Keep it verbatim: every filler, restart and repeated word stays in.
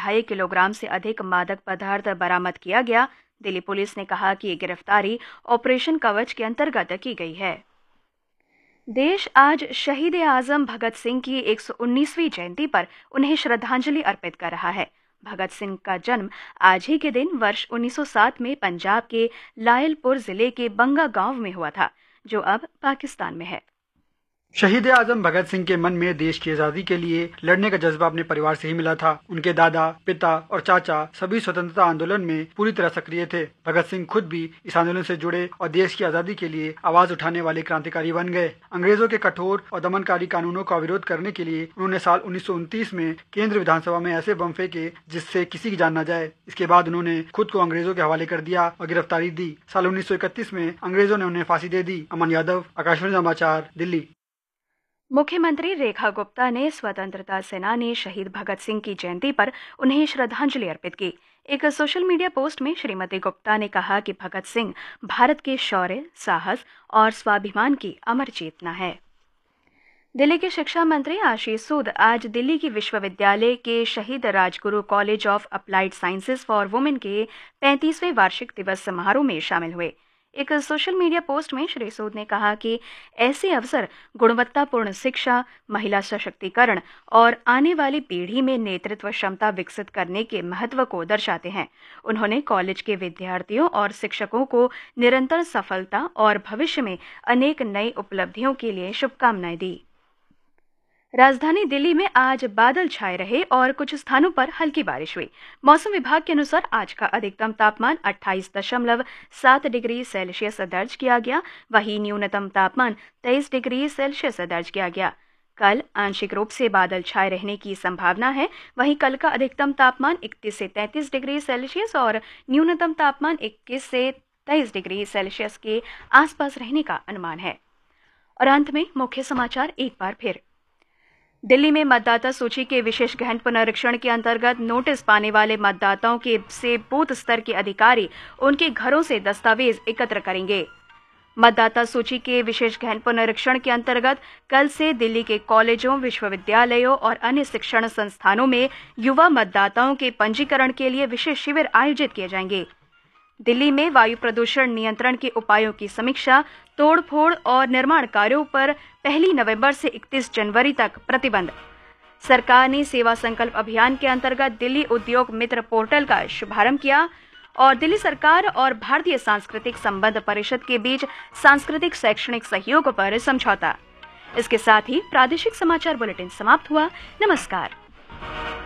ढाई किलोग्राम से अधिक मादक पदार्थ बरामद किया गया। दिल्ली पुलिस ने कहा कि ये गिरफ्तारी ऑपरेशन कवच के अंतर्गत की गई है। देश आज शहीद आजम भगत सिंह की एक सौ उन्नीसवीं जयंती पर उन्हें श्रद्धांजलि अर्पित कर रहा है। भगत सिंह का जन्म आज ही के दिन वर्ष उन्नीस सौ सात में पंजाब के लायलपुर जिले के बंगा गांव में हुआ था, जो अब पाकिस्तान में है। शहीद आजम भगत सिंह के मन में देश की आजादी के लिए लड़ने का जज्बा अपने परिवार से ही मिला था। उनके दादा, पिता और चाचा सभी स्वतंत्रता आंदोलन में पूरी तरह सक्रिय थे। भगत सिंह खुद भी इस आंदोलन से जुड़े और देश की आजादी के लिए आवाज उठाने वाले क्रांतिकारी बन गए। अंग्रेजों के कठोर और दमनकारी कानूनों का विरोध करने के लिए उन्होंने साल उन्नीस सौ उनतीस में केंद्र विधानसभा में ऐसे बम फेंके जिससे किसी की जान न जाए। इसके बाद उन्होंने खुद को अंग्रेजों के हवाले कर दिया और गिरफ्तारी दी। साल उन्नीस सौ इकतीस में अंग्रेजों ने उन्हें फांसी दे दी। अमन यादव, आकाशवाणी समाचार, दिल्ली। मुख्यमंत्री रेखा गुप्ता ने स्वतंत्रता सेनानी शहीद भगत सिंह की जयंती पर उन्हें श्रद्धांजलि अर्पित की। एक सोशल मीडिया पोस्ट में श्रीमती गुप्ता ने कहा कि भगत सिंह भारत के शौर्य, साहस और स्वाभिमान की अमर चेतना है। दिल्ली के शिक्षा मंत्री आशीष सूद आज दिल्ली की विश्वविद्यालय के शहीद Rajguru college of applied sciences for women के पैंतीसवें वार्षिक दिवस समारोह में शामिल हुए। एक सोशल मीडिया पोस्ट में श्री सूद ने कहा कि ऐसे अवसर गुणवत्तापूर्ण शिक्षा, महिला सशक्तिकरण और आने वाली पीढ़ी में नेतृत्व क्षमता विकसित करने के महत्व को दर्शाते हैं। उन्होंने कॉलेज के विद्यार्थियों और शिक्षकों को निरंतर सफलता और भविष्य में अनेक नई उपलब्धियों के लिए शुभकामनाएं दी। राजधानी दिल्ली में आज बादल छाए रहे और कुछ स्थानों पर हल्की बारिश हुई। मौसम विभाग के अनुसार आज का अधिकतम तापमान अट्ठाईस दशमलव सात डिग्री सेल्सियस दर्ज किया गया, वहीं न्यूनतम तापमान तेईस डिग्री सेल्सियस दर्ज किया गया। कल आंशिक रूप से बादल छाए रहने की संभावना है, वहीं कल का अधिकतम तापमान इकतीस से तैंतीस डिग्री सेल्सियस और न्यूनतम तापमान इक्कीस से तेईस डिग्री सेल्सियस के आसपास रहने का अनुमान है। और अंत में मुख्य समाचार एक बार फिर। दिल्ली में मतदाता सूची के विशेष गहन पुनरीक्षण के अंतर्गत नोटिस पाने वाले मतदाताओं के से बूथ स्तर के अधिकारी उनके घरों से दस्तावेज एकत्र करेंगे। मतदाता सूची के विशेष गहन पुनरीक्षण के अंतर्गत कल से दिल्ली के कॉलेजों, विश्वविद्यालयों और अन्य शिक्षण संस्थानों में युवा मतदाताओं के पंजीकरण के लिए विशेष शिविर आयोजित किए जाएंगे। दिल्ली में वायु प्रदूषण नियंत्रण के उपायों की समीक्षा, तोड़फोड़ और निर्माण कार्यों पर पहली नवंबर से इकतीस जनवरी तक प्रतिबंध। सरकार ने सेवा संकल्प अभियान के अंतर्गत दिल्ली उद्योग मित्र पोर्टल का शुभारंभ किया और दिल्ली सरकार और भारतीय सांस्कृतिक संबंध परिषद के बीच सांस्कृतिक शैक्षणिक सहयोग पर समझौता। इसके साथ ही प्रादेशिक समाचार बुलेटिन समाप्त हुआ। नमस्कार।